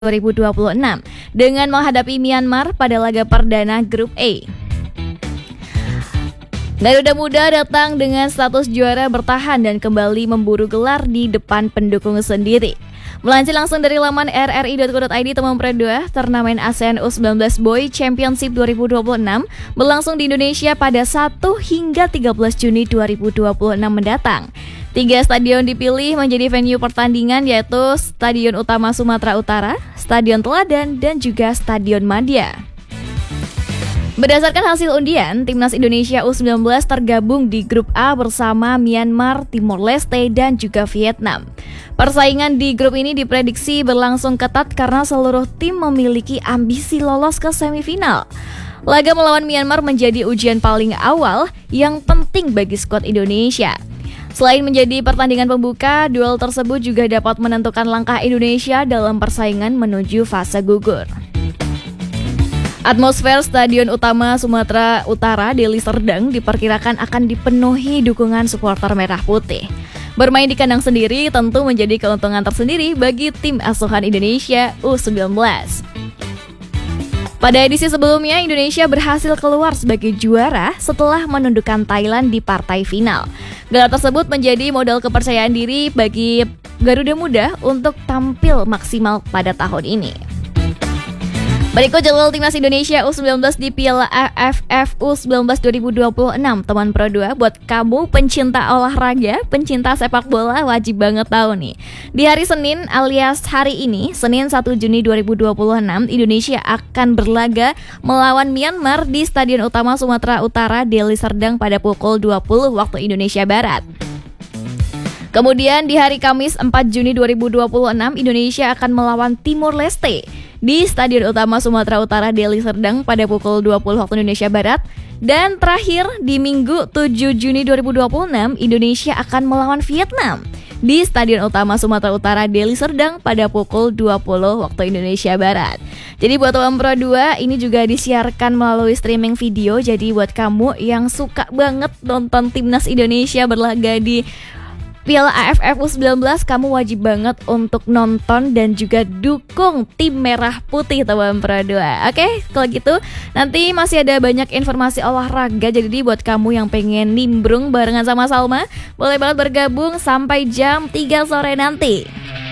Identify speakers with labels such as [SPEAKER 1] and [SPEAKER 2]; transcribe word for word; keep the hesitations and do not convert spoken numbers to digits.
[SPEAKER 1] dua ribu dua puluh enam dengan menghadapi Myanmar pada laga perdana Grup A. Garuda Muda datang dengan status juara bertahan dan kembali memburu gelar di depan pendukung sendiri. Melansir langsung dari laman r r i dot co dot i d, teman Pro dua, turnamen ASEAN U sembilan belas Boy Championship dua ribu dua puluh enam berlangsung di Indonesia pada satu hingga tiga belas Juni dua ribu dua puluh enam mendatang. Tiga stadion dipilih menjadi venue pertandingan, yaitu Stadion Utama Sumatera Utara, Stadion Teladan, dan juga Stadion Madia. Berdasarkan hasil undian, Timnas Indonesia U sembilan belas tergabung di Grup A bersama Myanmar, Timor Leste, dan juga Vietnam. Persaingan di grup ini diprediksi berlangsung ketat karena seluruh tim memiliki ambisi lolos ke semifinal. Laga melawan Myanmar menjadi ujian paling awal yang penting bagi skuad Indonesia. Selain menjadi pertandingan pembuka, duel tersebut juga dapat menentukan langkah Indonesia dalam persaingan menuju fase gugur. Atmosfer Stadion Utama Sumatera Utara Deli Serdang diperkirakan akan dipenuhi dukungan supporter merah putih. Bermain di kandang sendiri tentu menjadi keuntungan tersendiri bagi tim asuhan Indonesia U sembilan belas. Pada edisi sebelumnya, Indonesia berhasil keluar sebagai juara setelah menundukkan Thailand di partai final. Gelar tersebut menjadi modal kepercayaan diri bagi Garuda Muda untuk tampil maksimal pada tahun ini. Berikut jadwal Timnas Indonesia U sembilan belas di Piala A F F U sembilan belas dua ribu dua puluh enam, teman Pro dua. Buat kamu pencinta olahraga, pencinta sepak bola, wajib banget tahu nih. Di hari Senin alias hari ini, Senin satu Juni dua ribu dua puluh enam, Indonesia akan berlaga melawan Myanmar di Stadion Utama Sumatera Utara Deli Serdang pada pukul dua puluh waktu Indonesia Barat. Kemudian di hari Kamis empat Juni dua ribu dua puluh enam, Indonesia akan melawan Timor Leste di Stadion Utama Sumatera Utara Deli Serdang pada pukul dua puluh waktu Indonesia Barat. Dan terakhir di Minggu tujuh Juni dua ribu dua puluh enam, Indonesia akan melawan Vietnam di Stadion Utama Sumatera Utara Deli Serdang pada pukul dua puluh waktu Indonesia Barat. Jadi buat teman Pro dua, ini juga disiarkan melalui streaming video. Jadi buat kamu yang suka banget nonton Timnas Indonesia berlaga di Piala A F F U sembilan belas, kamu wajib banget untuk nonton dan juga dukung tim merah putih, teman Pro dua. Oke, kalau gitu nanti masih ada banyak informasi olahraga. Jadi buat kamu yang pengen nimbrung barengan sama Salma, boleh banget bergabung sampai jam tiga sore nanti.